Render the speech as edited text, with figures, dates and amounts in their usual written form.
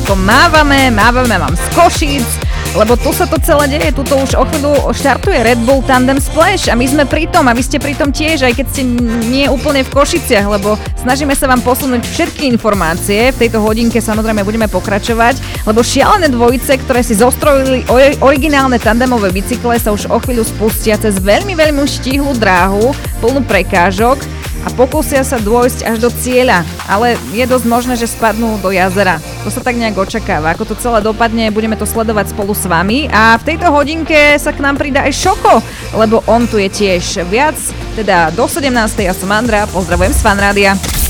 Slovensko mávame vám z Košíc, lebo tu sa to celé deje, tuto už o chvíľu štartuje Red Bull Tandem Splash a my sme pri tom a vy ste pri tom tiež, aj keď ste nie úplne v Košiciach, lebo snažíme sa vám posunúť všetky informácie. V tejto hodinke samozrejme budeme pokračovať, lebo šialené dvojice, ktoré si zostrojili originálne tandemové bicykle, sa už o chvíľu spustia cez veľmi štíhlu dráhu, plnú prekážok a pokúsia sa dôjsť až do cieľa, ale je dosť možné, že spadnú do jazera. To sa tak nejak očakáva. Ako to celé dopadne, budeme to sledovať spolu s vami a v tejto hodinke sa k nám pridá aj Šoko, lebo on tu je tiež viac, teda do 17. Ja som Andra, pozdravujem z Fanrádia.